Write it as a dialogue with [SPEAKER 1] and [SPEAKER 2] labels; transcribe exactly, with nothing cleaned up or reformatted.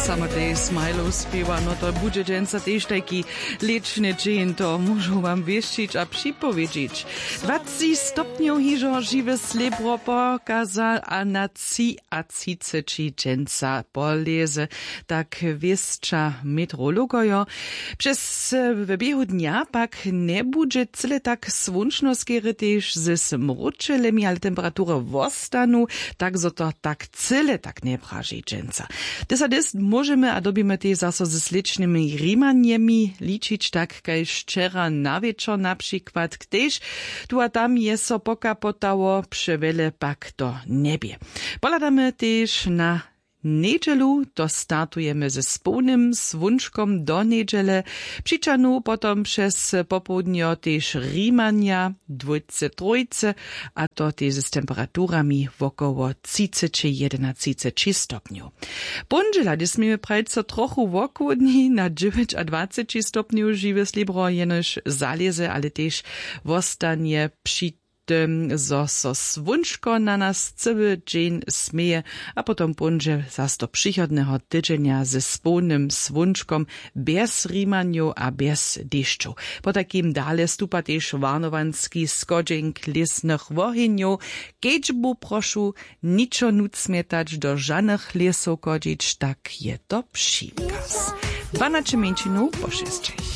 [SPEAKER 1] samotnej smajlov spiewa, no to bude dženca tež taký liečný džin, to môžu vám vieštiť a připovedžiť. dvacet stopňov hižo živé slebro pokazal a na ci a cice či dženca poleze, tak viesča meteorologojo. Přes v biehu dňa pak nebude celé tak slunčno skere tež ze smročelemi, ale temperatúra vostanu, tak zo to tak celé tak nepraží dženca. Desa des môžeme a dobíme tie zaso se sličnými rímaniemi líčiť tak, kaj včera na večer napríklad, kdež tu a tam je so pokapotało, převele pak to nebie. Poladame tiež na nedželu, to startujeme ze spolnym svunčkom do nedžele, pričanu potom přes popołudnio tež rímania dvojce trojce a to tež s temperaturami wokoło tridsať či jedenásť stopňov. Ponžela, kde sme prajco trochu woku dní na dziewięć a dwadzieścia stopňov živé slibro jenož zalieze, ale tež vostanie pri zo so svunčko na nas celý dzień smieje a potom ponže zas do przychodného tydzenia ze spolnym svunčkom bez rímaniu a bez deščov. Po takým dále stupa tež varnovanský skodženk lesných vohyňov, keď bu prošu ničo nut smietať do žaných lesov kodič, tak je to příkaz. dvanásť menšinov po šesť.